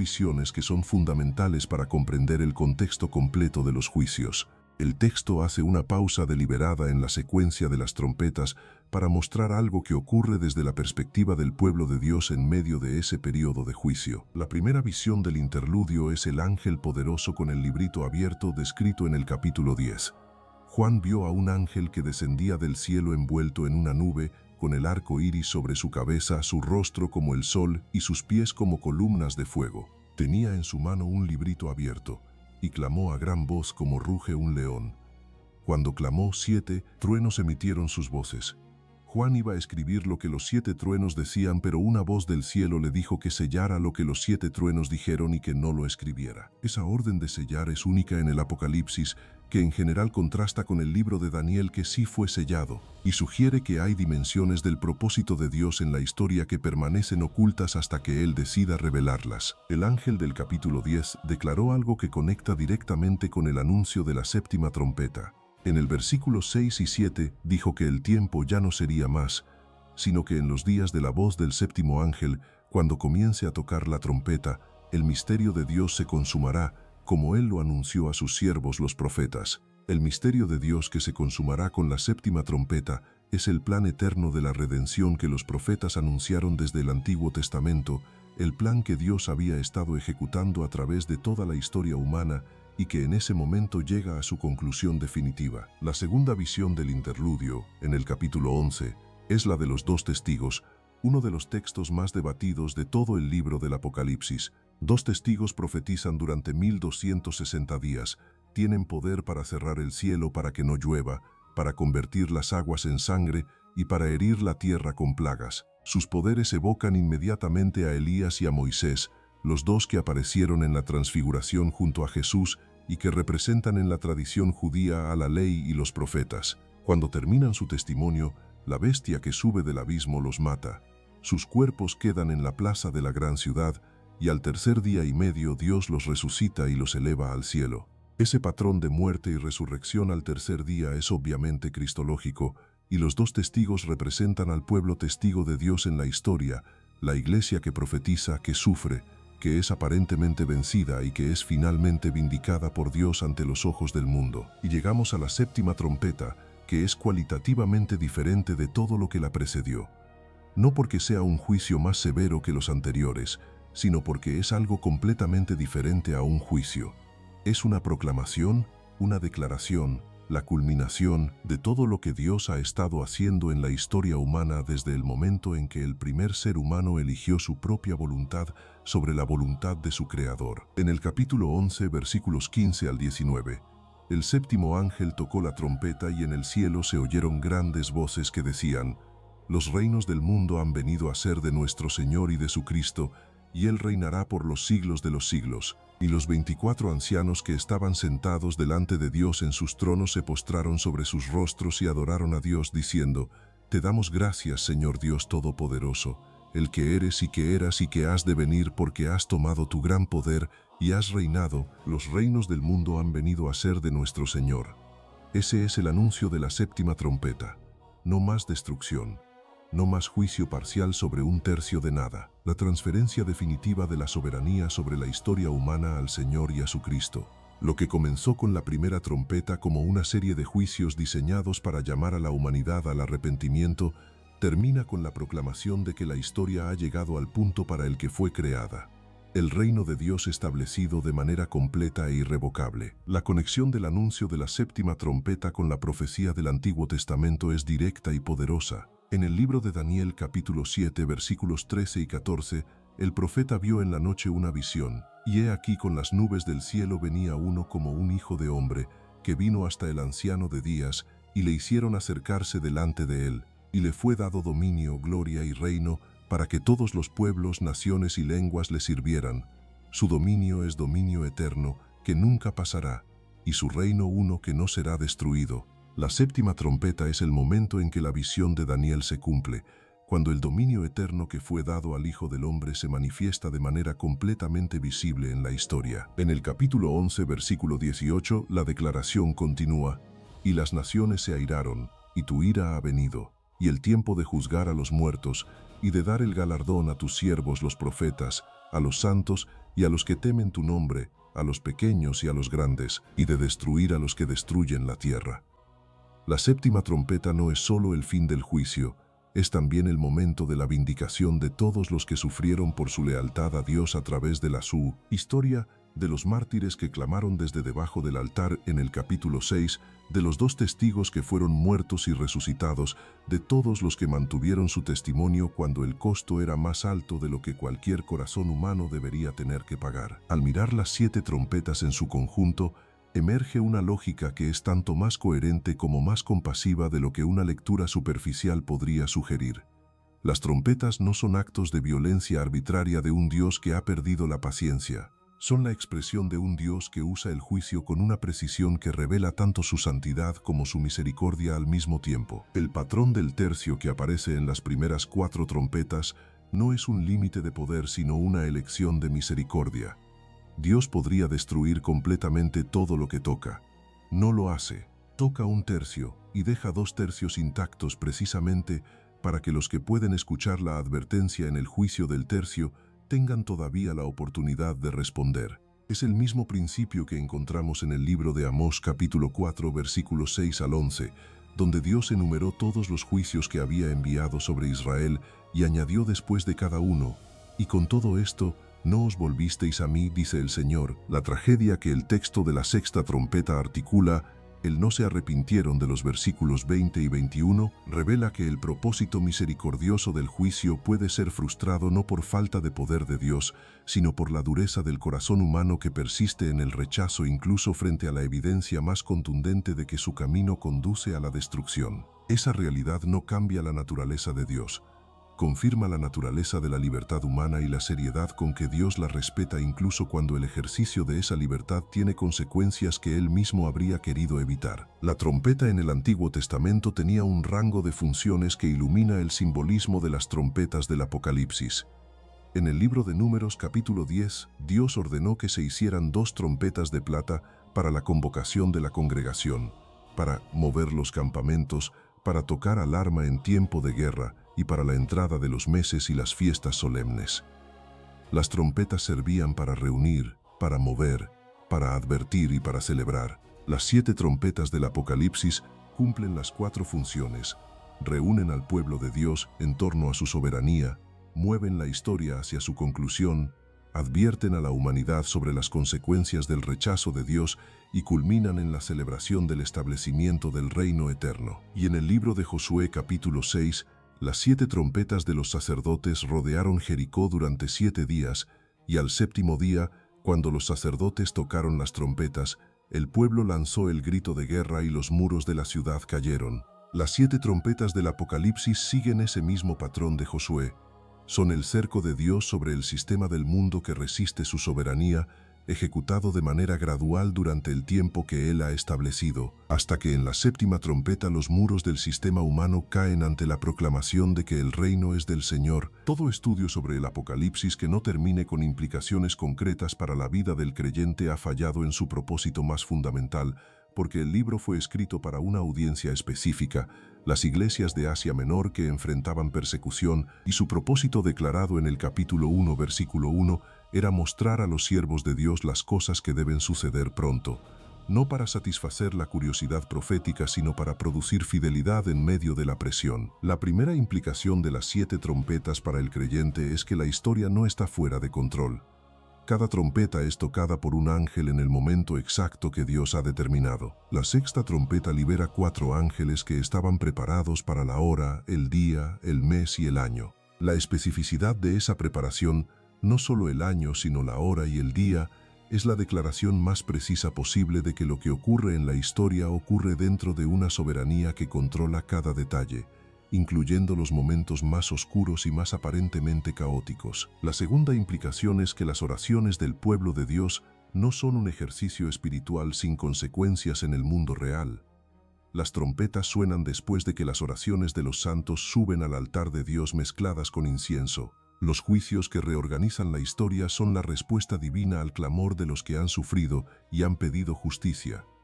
visiones que son fundamentales para comprender el contexto completo de los juicios. El texto hace una pausa deliberada en la secuencia de las trompetas para mostrar algo que ocurre desde la perspectiva del pueblo de Dios en medio de ese periodo de juicio. La primera visión del interludio es el ángel poderoso con el librito abierto descrito en el capítulo 10. Juan vio a un ángel que descendía del cielo envuelto en una nube, con el arco iris sobre su cabeza, su rostro como el sol y sus pies como columnas de fuego. Tenía en su mano un librito abierto, y clamó a gran voz como ruge un león. Cuando clamó, 7 truenos emitieron sus voces. Juan iba a escribir lo que los 7 truenos decían, pero una voz del cielo le dijo que sellara lo que los 7 truenos dijeron y que no lo escribiera. Esa orden de sellar es única en el Apocalipsis, que en general contrasta con el libro de Daniel, que sí fue sellado, y sugiere que hay dimensiones del propósito de Dios en la historia que permanecen ocultas hasta que Él decida revelarlas. El ángel del capítulo 10 declaró algo que conecta directamente con el anuncio de la séptima trompeta. En el versículo 6 y 7 dijo que el tiempo ya no sería más, sino que en los días de la voz del séptimo ángel, cuando comience a tocar la trompeta, el misterio de Dios se consumará, como Él lo anunció a sus siervos los profetas. El misterio de Dios que se consumará con la séptima trompeta es el plan eterno de la redención que los profetas anunciaron desde el Antiguo Testamento, el plan que Dios había estado ejecutando a través de toda la historia humana y que en ese momento llega a su conclusión definitiva. La segunda visión del interludio, en el capítulo 11, es la de los 2 testigos, uno de los textos más debatidos de todo el libro del Apocalipsis. 2 testigos profetizan durante 1260 días, tienen poder para cerrar el cielo para que no llueva, para convertir las aguas en sangre y para herir la tierra con plagas. Sus poderes evocan inmediatamente a Elías y a Moisés, los 2 que aparecieron en la transfiguración junto a Jesús y que representan en la tradición judía a la ley y los profetas. Cuando terminan su testimonio, la bestia que sube del abismo los mata. Sus cuerpos quedan en la plaza de la gran ciudad, y al tercer día y medio Dios los resucita y los eleva al cielo. Ese patrón de muerte y resurrección al tercer día es obviamente cristológico, y los 2 testigos representan al pueblo testigo de Dios en la historia, la iglesia que profetiza, que sufre, que es aparentemente vencida y que es finalmente vindicada por Dios ante los ojos del mundo. Y llegamos a la séptima trompeta, que es cualitativamente diferente de todo lo que la precedió. No porque sea un juicio más severo que los anteriores, sino porque es algo completamente diferente a un juicio. Es una proclamación, una declaración, la culminación de todo lo que Dios ha estado haciendo en la historia humana desde el momento en que el primer ser humano eligió su propia voluntad sobre la voluntad de su Creador. En el capítulo 11, versículos 15 al 19, el séptimo ángel tocó la trompeta y en el cielo se oyeron grandes voces que decían: «Los reinos del mundo han venido a ser de nuestro Señor y de su Cristo, y Él reinará por los siglos de los siglos». Y los 24 ancianos que estaban sentados delante de Dios en sus tronos se postraron sobre sus rostros y adoraron a Dios diciendo: «Te damos gracias, Señor Dios Todopoderoso, el que eres y que eras y que has de venir, porque has tomado tu gran poder y has reinado. Los reinos del mundo han venido a ser de nuestro Señor». Ese es el anuncio de la séptima trompeta. No más destrucción. No más juicio parcial sobre un tercio de nada. La transferencia definitiva de la soberanía sobre la historia humana al Señor y a su Cristo. Lo que comenzó con la primera trompeta como una serie de juicios diseñados para llamar a la humanidad al arrepentimiento, termina con la proclamación de que la historia ha llegado al punto para el que fue creada. El reino de Dios establecido de manera completa e irrevocable. La conexión del anuncio de la séptima trompeta con la profecía del Antiguo Testamento es directa y poderosa. En el libro de Daniel capítulo 7 versículos 13 y 14, el profeta vio en la noche una visión, y he aquí con las nubes del cielo venía uno como un hijo de hombre, que vino hasta el anciano de días, y le hicieron acercarse delante de él, y le fue dado dominio, gloria y reino, para que todos los pueblos, naciones y lenguas le sirvieran. Su dominio es dominio eterno, que nunca pasará, y su reino uno que no será destruido. La séptima trompeta es el momento en que la visión de Daniel se cumple, cuando el dominio eterno que fue dado al Hijo del Hombre se manifiesta de manera completamente visible en la historia. En el capítulo 11, versículo 18, la declaración continúa: «Y las naciones se airaron, y tu ira ha venido, y el tiempo de juzgar a los muertos, y de dar el galardón a tus siervos los profetas, a los santos, y a los que temen tu nombre, a los pequeños y a los grandes, y de destruir a los que destruyen la tierra. La séptima trompeta no es solo el fin del juicio, es también el momento de la vindicación de todos los que sufrieron por su lealtad a Dios a través de la historia de los mártires que clamaron desde debajo del altar en el capítulo 6, de los 2 testigos que fueron muertos y resucitados, de todos los que mantuvieron su testimonio cuando el costo era más alto de lo que cualquier corazón humano debería tener que pagar. Al mirar las 7 trompetas en su conjunto, emerge una lógica que es tanto más coherente como más compasiva de lo que una lectura superficial podría sugerir. Las trompetas no son actos de violencia arbitraria de un Dios que ha perdido la paciencia. Son la expresión de un Dios que usa el juicio con una precisión que revela tanto su santidad como su misericordia al mismo tiempo. El patrón del tercio que aparece en las primeras 4 trompetas no es un límite de poder sino una elección de misericordia. Dios podría destruir completamente todo lo que toca. No lo hace. Toca un tercio y deja 2 tercios intactos precisamente para que los que pueden escuchar la advertencia en el juicio del tercio tengan todavía la oportunidad de responder. Es el mismo principio que encontramos en el libro de Amós capítulo 4 versículos 6 al 11, donde Dios enumeró todos los juicios que había enviado sobre Israel y añadió después de cada uno: y con todo esto, no os volvisteis a mí, dice el Señor. La tragedia que el texto de la sexta trompeta articula, el no se arrepintieron de los versículos 20 y 21, revela que el propósito misericordioso del juicio puede ser frustrado no por falta de poder de Dios, sino por la dureza del corazón humano que persiste en el rechazo incluso frente a la evidencia más contundente de que su camino conduce a la destrucción. Esa realidad no cambia la naturaleza de Dios. Confirma la naturaleza de la libertad humana y la seriedad con que Dios la respeta incluso cuando el ejercicio de esa libertad tiene consecuencias que Él mismo habría querido evitar. La trompeta en el Antiguo Testamento tenía un rango de funciones que ilumina el simbolismo de las trompetas del Apocalipsis. En el libro de Números capítulo 10, Dios ordenó que se hicieran 2 trompetas de plata para la convocación de la congregación, para mover los campamentos, para tocar alarma en tiempo de guerra, y para la entrada de los meses y las fiestas solemnes. Las trompetas servían para reunir, para mover, para advertir y para celebrar. Las 7 trompetas del Apocalipsis cumplen las 4 funciones. Reúnen al pueblo de Dios en torno a su soberanía, mueven la historia hacia su conclusión, advierten a la humanidad sobre las consecuencias del rechazo de Dios y culminan en la celebración del establecimiento del reino eterno. Y en el libro de Josué capítulo 6, las 7 trompetas de los sacerdotes rodearon Jericó durante 7 días, y al 7º día, cuando los sacerdotes tocaron las trompetas, el pueblo lanzó el grito de guerra y los muros de la ciudad cayeron. Las 7 trompetas del Apocalipsis siguen ese mismo patrón de Josué. Son el cerco de Dios sobre el sistema del mundo que resiste su soberanía, ejecutado de manera gradual durante el tiempo que Él ha establecido, hasta que en la 7ª trompeta los muros del sistema humano caen ante la proclamación de que el reino es del Señor. Todo estudio sobre el Apocalipsis que no termine con implicaciones concretas para la vida del creyente ha fallado en su propósito más fundamental, porque el libro fue escrito para una audiencia específica, las iglesias de Asia Menor que enfrentaban persecución, y su propósito declarado en el capítulo 1, versículo 1, era mostrar a los siervos de Dios las cosas que deben suceder pronto, no para satisfacer la curiosidad profética, sino para producir fidelidad en medio de la presión. La primera implicación de las 7 trompetas para el creyente es que la historia no está fuera de control. Cada trompeta es tocada por un ángel en el momento exacto que Dios ha determinado. La 6ª trompeta libera 4 ángeles que estaban preparados para la hora, el día, el mes y el año. La especificidad de esa preparación, no solo el año, sino la hora y el día, es la declaración más precisa posible de que lo que ocurre en la historia ocurre dentro de una soberanía que controla cada detalle, incluyendo los momentos más oscuros y más aparentemente caóticos. La segunda implicación es que las oraciones del pueblo de Dios no son un ejercicio espiritual sin consecuencias en el mundo real. Las trompetas suenan después de que las oraciones de los santos suben al altar de Dios mezcladas con incienso. Los juicios que reorganizan la historia son la respuesta divina al clamor de los que han sufrido y han pedido justicia.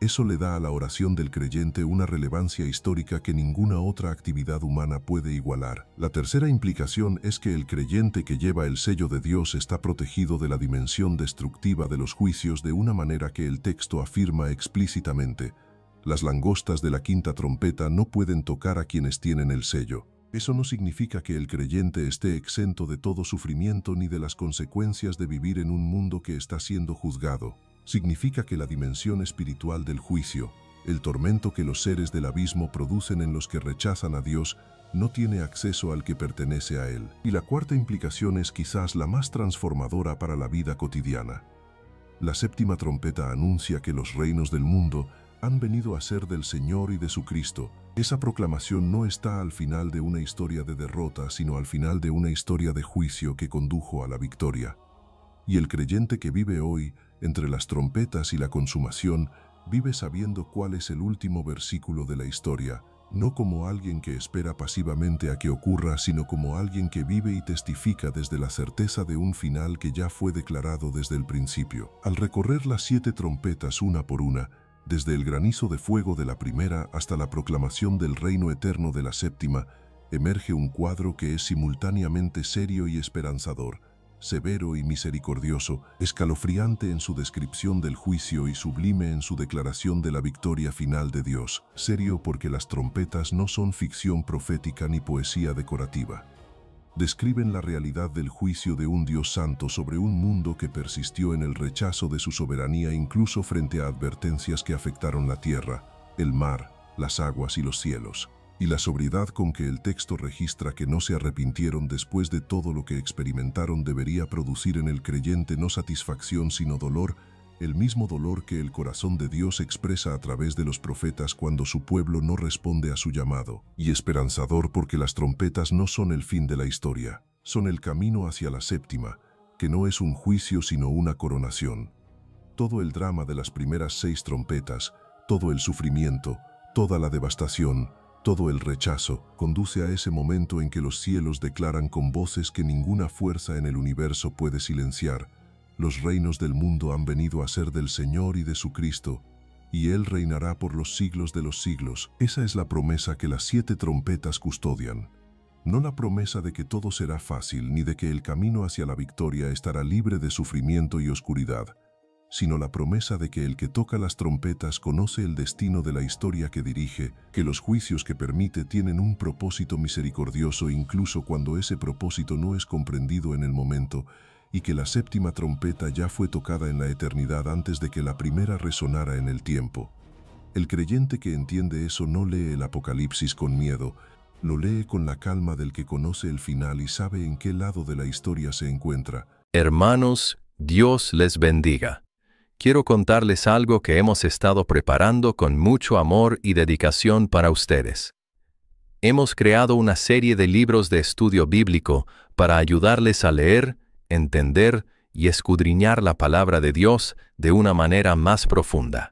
Eso le da a la oración del creyente una relevancia histórica que ninguna otra actividad humana puede igualar. La tercera implicación es que el creyente que lleva el sello de Dios está protegido de la dimensión destructiva de los juicios de una manera que el texto afirma explícitamente. Las langostas de la quinta trompeta no pueden tocar a quienes tienen el sello. Eso no significa que el creyente esté exento de todo sufrimiento ni de las consecuencias de vivir en un mundo que está siendo juzgado. Significa que la dimensión espiritual del juicio, el tormento que los seres del abismo producen en los que rechazan a Dios, no tiene acceso al que pertenece a Él. Y la cuarta implicación es quizás la más transformadora para la vida cotidiana. La séptima trompeta anuncia que los reinos del mundo han venido a ser del Señor y de su Cristo. Esa proclamación no está al final de una historia de derrota, sino al final de una historia de juicio que condujo a la victoria. Y el creyente que vive hoy, entre las trompetas y la consumación, vive sabiendo cuál es el último versículo de la historia, no como alguien que espera pasivamente a que ocurra, sino como alguien que vive y testifica desde la certeza de un final que ya fue declarado desde el principio. Al recorrer las 7 trompetas una por una, desde el granizo de fuego de la primera hasta la proclamación del reino eterno de la séptima, emerge un cuadro que es simultáneamente serio y esperanzador, severo y misericordioso, escalofriante en su descripción del juicio y sublime en su declaración de la victoria final de Dios. Serio porque las trompetas no son ficción profética ni poesía decorativa. Describen la realidad del juicio de un Dios santo sobre un mundo que persistió en el rechazo de su soberanía incluso frente a advertencias que afectaron la tierra, el mar, las aguas y los cielos. Y la sobriedad con que el texto registra que no se arrepintieron después de todo lo que experimentaron debería producir en el creyente no satisfacción sino dolor, el mismo dolor que el corazón de Dios expresa a través de los profetas cuando su pueblo no responde a su llamado. Y esperanzador porque las trompetas no son el fin de la historia, son el camino hacia la séptima, que no es un juicio sino una coronación. Todo el drama de las primeras 6 trompetas, todo el sufrimiento, toda la devastación, todo el rechazo, conduce a ese momento en que los cielos declaran con voces que ninguna fuerza en el universo puede silenciar: los reinos del mundo han venido a ser del Señor y de su Cristo, y Él reinará por los siglos de los siglos. Esa es la promesa que las 7 trompetas custodian. No la promesa de que todo será fácil, ni de que el camino hacia la victoria estará libre de sufrimiento y oscuridad, sino la promesa de que el que toca las trompetas conoce el destino de la historia que dirige, que los juicios que permite tienen un propósito misericordioso incluso cuando ese propósito no es comprendido en el momento, y que la séptima trompeta ya fue tocada en la eternidad antes de que la primera resonara en el tiempo. El creyente que entiende eso no lee el Apocalipsis con miedo, lo lee con la calma del que conoce el final y sabe en qué lado de la historia se encuentra. Hermanos, Dios les bendiga. Quiero contarles algo que hemos estado preparando con mucho amor y dedicación para ustedes. Hemos creado una serie de libros de estudio bíblico para ayudarles a leer, entender y escudriñar la palabra de Dios de una manera más profunda.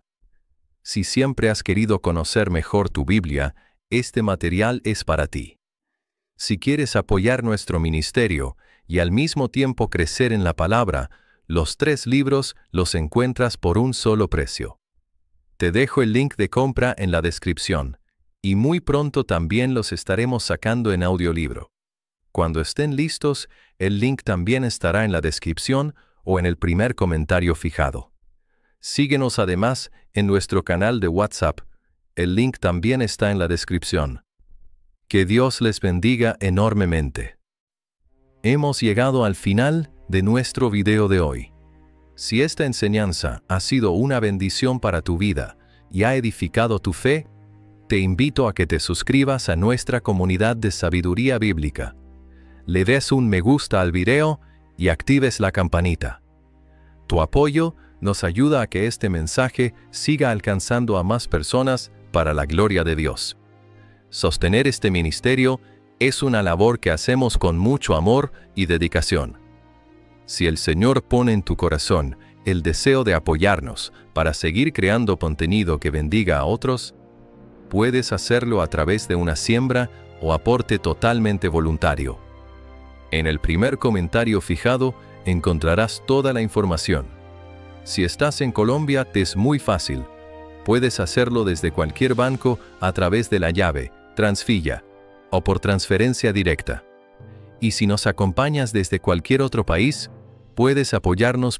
Si siempre has querido conocer mejor tu Biblia, este material es para ti. Si quieres apoyar nuestro ministerio y al mismo tiempo crecer en la palabra, los 3 libros los encuentras por un solo precio. Te dejo el link de compra en la descripción, y muy pronto también los estaremos sacando en audiolibro. Cuando estén listos, el link también estará en la descripción o en el primer comentario fijado. Síguenos además en nuestro canal de WhatsApp. El link también está en la descripción. Que Dios les bendiga enormemente. Hemos llegado al final de nuestro video de hoy. Si esta enseñanza ha sido una bendición para tu vida y ha edificado tu fe, te invito a que te suscribas a nuestra comunidad de sabiduría bíblica. Le des un me gusta al video y actives la campanita. Tu apoyo nos ayuda a que este mensaje siga alcanzando a más personas para la gloria de Dios. Sostener este ministerio es una labor que hacemos con mucho amor y dedicación. Si el Señor pone en tu corazón el deseo de apoyarnos para seguir creando contenido que bendiga a otros, puedes hacerlo a través de una siembra o aporte totalmente voluntario. En el primer comentario fijado encontrarás toda la información. Si estás en Colombia, te es muy fácil. Puedes hacerlo desde cualquier banco a través de la llave, Transfilla, o por transferencia directa. Y si nos acompañas desde cualquier otro país, puedes apoyarnos